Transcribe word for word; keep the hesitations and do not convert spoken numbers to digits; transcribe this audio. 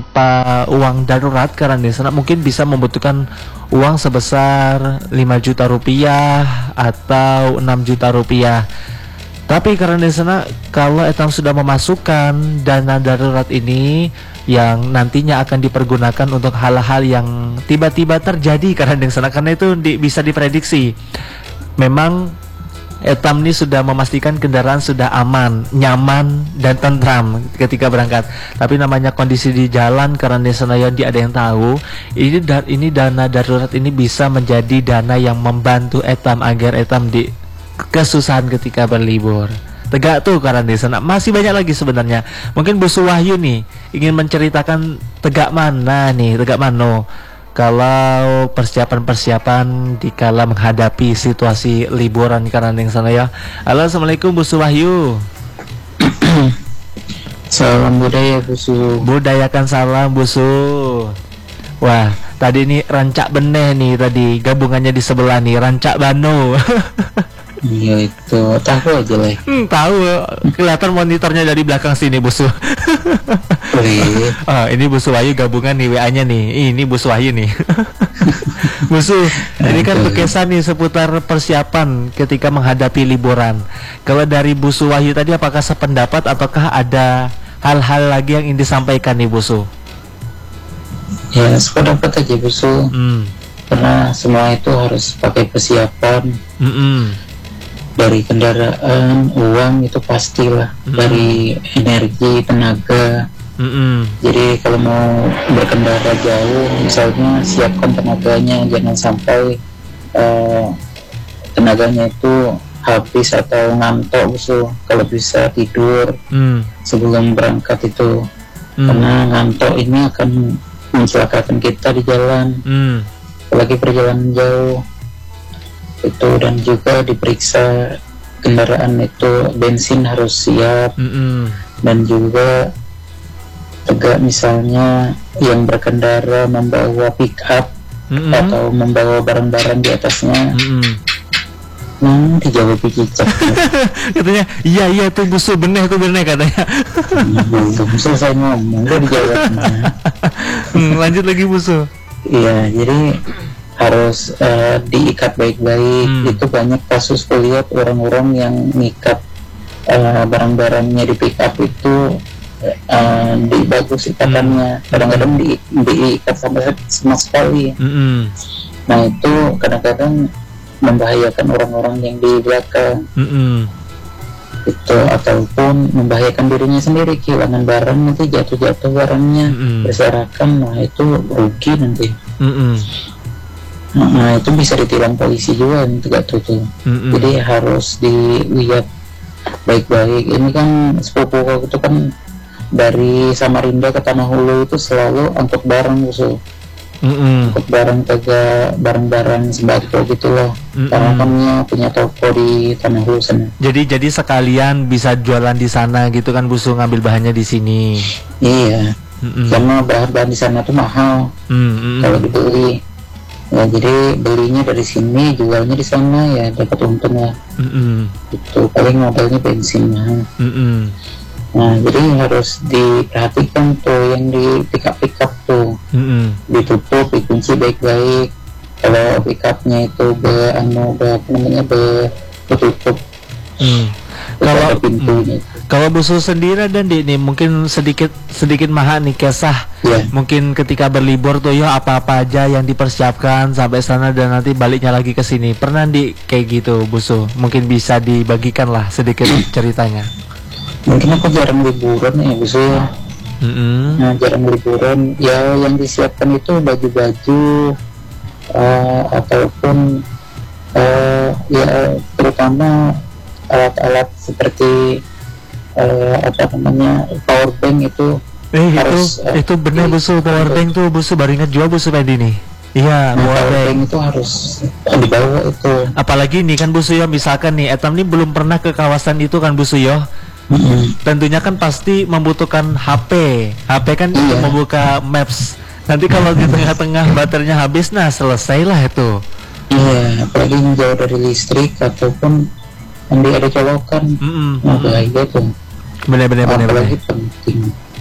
tanpa uang darurat, karena di sana mungkin bisa membutuhkan uang sebesar lima juta rupiah atau enam juta rupiah. Tapi karena di sana kalau etam sudah memasukkan dana darurat ini yang nantinya akan dipergunakan untuk hal-hal yang tiba-tiba terjadi karena di sana, karena itu di, bisa diprediksi. Memang etam ini sudah memastikan kendaraan sudah aman, nyaman, dan tentram ketika berangkat. Tapi namanya kondisi di jalan karena di sana yang ada yang tahu, ini dan ini dana darurat ini bisa menjadi dana yang membantu etam agar etam di kesusahan ketika berlibur. Tegak tuh karena di sana masih banyak lagi sebenarnya. Mungkin Bu Suwahyu nih ingin menceritakan tegak mana nih, tegak mano kalau persiapan-persiapan dikala menghadapi situasi liburan karena di sana ya. Halo, assalamualaikum Bu Suwahyu. Salam budaya Bu Su. Budayakan salam Bu Su. Wah, tadi ini rancak beneh nih tadi gabungannya di sebelah nih, rancak bano. Iya itu tahu aja lah. Hmm, tahu, kelihatan monitornya dari belakang sini Bu Su. Oh, ini Bu Suwahyu gabungan nih W A-nya nih. Ini Bu Suwahyu nih. Bu Su, ini kan berkesan nih seputar persiapan ketika menghadapi liburan. Kalau dari Bu Suwahyu tadi apakah sependapat ataukah ada hal-hal lagi yang ingin disampaikan nih Bu Su? Ya sependapat aja Bu Su. Hmm. Karena semua itu harus pakai persiapan. Mm-mm. Dari kendaraan, uang itu pastilah. Mm-mm. Dari energi, tenaga. Mm-mm. Jadi kalau mau berkendara jauh, misalnya siapkan tenaganya, jangan sampai uh, tenaganya itu habis atau ngantuk Bu Su. Kalau bisa tidur mm. sebelum berangkat itu, mm. karena ngantuk ini akan mencelakakan kita di jalan, mm. apalagi perjalanan jauh itu. Dan juga diperiksa kendaraan itu, bensin harus siap. Mm-mm. Dan juga tegak misalnya yang berkendara membawa pick up, mm-mm. atau membawa barang-barang di atasnya, nah dijawab cicak. Katanya iya iya tuh Bu Su, bener tuh bener katanya. Belum selesai ngomong udah dijawab. hmm, lanjut lagi Bu Su. Iya, jadi harus uh, diikat baik-baik. Hmm. Itu banyak kasus kulihat orang-orang yang ngikat uh, barang-barangnya di pick up itu uh, di bagus ikatannya, kadang-kadang di, diikat sampai sama sekali. Hmm. Nah itu kadang-kadang membahayakan orang-orang yang di belakang. Hmm. Itu ataupun membahayakan dirinya sendiri, kehilangan barang, nanti jatuh-jatuh barangnya, hmm. berserakan, nah itu rugi nanti. Hmm. Nah itu bisa ditilang polisi juga nih tegak tuh. Mm-hmm. Jadi harus dilihat baik-baik. Ini kan sepupu itu kan dari Samarinda ke Tanah Hulu itu selalu angkut barang musuh. Mm-hmm. Angkut barang tegak, barang-barang sembako gitu loh. Mm-hmm. Karena kannya punya toko di Tanah Hulu sana. Jadi jadi sekalian bisa jualan di sana gitu kan, Busu, ngambil bahannya di sini. Iya. Mm-hmm. Karena bahan-bahan di sana tuh mahal. Mm-hmm. Kalau dibeli. Ya jadi belinya dari sini, jualnya di sana, ya dapat untung ya. Mm-mm. Itu paling modalnya bensinnya. Mm-mm. Nah jadi harus diperhatikan tuh yang di pick up pick up tuh. Mm-mm. Ditutup, dikunci baik-baik. Kalau pick upnya itu be, anu, be, apa namanya, be, tertutup. Mm. Kalau pintunya. Mm. Kalau Bu Su sendiri dan di ini mungkin sedikit sedikit mahal nih kisah, yeah. Mungkin ketika berlibur tuh ya apa-apa aja yang dipersiapkan sampai sana dan nanti baliknya lagi ke sini. Pernah di kayak gitu Bu Su? Mungkin bisa dibagikan lah sedikit ceritanya. Mungkin aku jarang liburan ya Bu Su. Mm-hmm. Nah jarang liburan ya, yang disiapkan itu baju-baju uh, ataupun uh, ya terutama alat-alat seperti Uh, apa namanya power bank itu. Eh harus, itu uh, itu benar Bu Su, power bank tuh Bu Su baru ingat jual Bu Su tadi nih. Iya, nah, power bank. bank itu harus dibawa itu. Apalagi nih kan Bu Su ya, misalkan nih Etam nih belum pernah ke kawasan itu kan Bu Su ya. Mm-hmm. Tentunya kan pasti membutuhkan H P. H P kan iya. Membuka maps. Nanti kalau di tengah-tengah baterainya habis, nah selesailah itu. Iya, apalagi jauh dari listrik ataupun nanti ada colokan. Mm-hmm. Nah bahaya tuh. Benar-benar benar. Apalagi penting